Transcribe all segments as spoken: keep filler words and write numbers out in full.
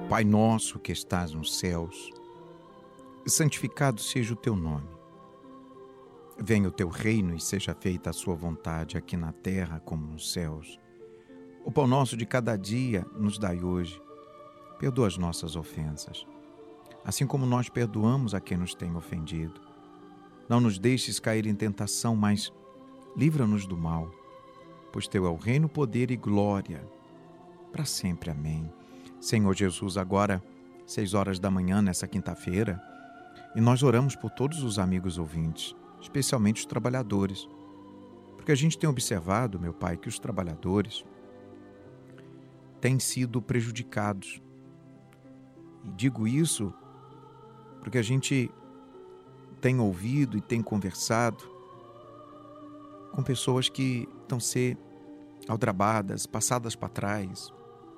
Pai nosso que estás nos céus, santificado seja o teu nome. Venha o teu reino e seja feita a sua vontade aqui na terra como nos céus. O pão nosso de cada dia nos dai hoje. Perdoa as nossas ofensas, assim como nós perdoamos a quem nos tem ofendido. Não nos deixes cair em tentação, mas livra-nos do mal, pois teu é o reino, poder e glória, para sempre. Amém. Senhor Jesus, agora, seis horas da manhã, nessa quinta-feira, e nós oramos por todos os amigos ouvintes, especialmente os trabalhadores, porque a gente tem observado, meu Pai, que os trabalhadores têm sido prejudicados. E digo isso porque a gente tem ouvido e tem conversado com pessoas que estão a ser aldrabadas, passadas para trás.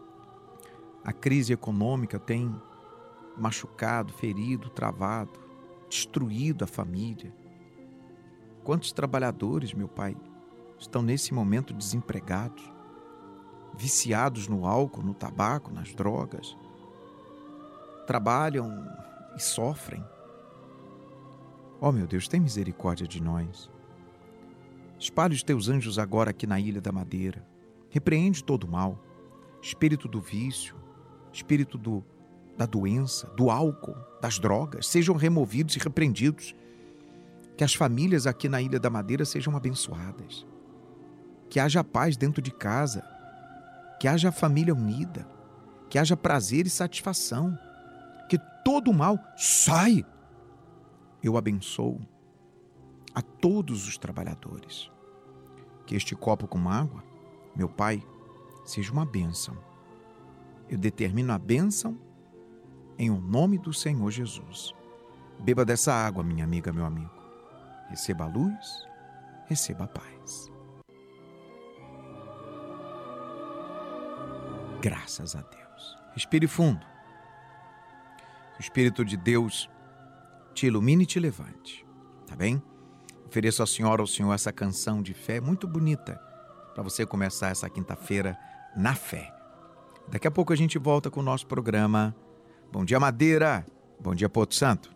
A crise econômica tem machucado, ferido, travado, destruído a família. Quantos trabalhadores, meu Pai, estão nesse momento desempregados, viciados no álcool, no tabaco, nas drogas, trabalham e sofrem. Ó, meu Deus, tem misericórdia de nós. Espalhe os teus anjos agora aqui na Ilha da Madeira. Repreende todo o mal, espírito do vício, espírito do, da doença, do álcool, das drogas, sejam removidos e repreendidos. Que as famílias aqui na Ilha da Madeira sejam abençoadas. Que haja paz dentro de casa. Que haja família unida. Que haja prazer e satisfação. Que todo o mal saia. Eu abençoo a todos os trabalhadores. Que este copo com água, meu Pai, seja uma bênção. Eu determino a bênção em o nome do Senhor Jesus. Beba dessa água, minha amiga, meu amigo. Receba a luz, receba a paz. Graças a Deus. Respire fundo. Que o Espírito de Deus te ilumine e te levante. Tá bem? Ofereço à senhora, ao senhor, essa canção de fé muito bonita para você começar essa quinta-feira na fé. Daqui a pouco a gente volta com o nosso programa. Bom dia, Madeira. Bom dia, Porto Santo.